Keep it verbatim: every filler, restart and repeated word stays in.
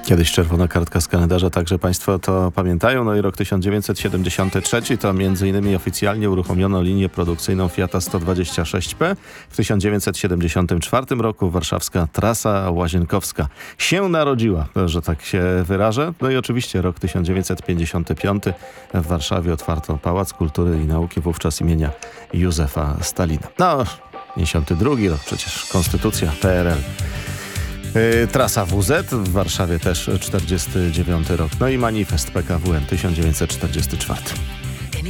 Kiedyś czerwona kartka z kalendarza, także Państwo to pamiętają. No i rok tysiąc dziewięćset siedemdziesiąty trzeci to między innymi oficjalnie uruchomiono linię produkcyjną Fiata sto dwadzieścia sześć P. W tysiąc dziewięćset siedemdziesiątym czwartym roku warszawska trasa łazienkowska się narodziła, że tak się wyrażę. No i oczywiście rok tysiąc dziewięćset pięćdziesiąty piąty w Warszawie otwarto Pałac Kultury i Nauki, wówczas imienia Józefa Stalina. No, pięćdziesiąty drugi rok, przecież konstytucja P R L. Yy, trasa W Z w Warszawie też czterdziesty dziewiąty rok. No i manifest P K W N tysiąc dziewięćset czterdziesty czwarty.